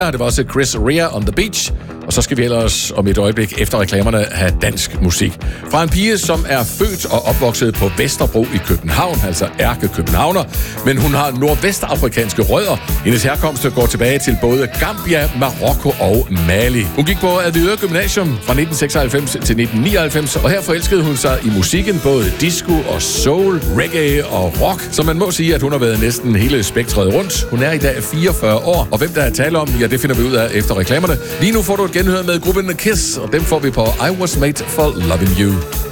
Det var også Chris Rea on the Beach. Og så skal vi ellers om et øjeblik efter reklamerne have dansk musik. Fra en pige, som er født og opvokset på Vesterbro i København, altså ærke-københavner, men hun har nordvestafrikanske rødder. Hendes herkomst går tilbage til både Gambia, Marokko og Mali. Hun gik på Avedøre Gymnasium fra 1996 til 1999, og her forelskede hun sig i musikken, både disco og soul, reggae og rock. Så man må sige, at hun har været næsten hele spektret rundt. Hun er i dag 44 år, og hvem der er tale om, ja, det finder vi ud af efter reklamerne. Lige nu får du et genhør med gruppen Kiss, og dem får vi på I Was Made for Loving You.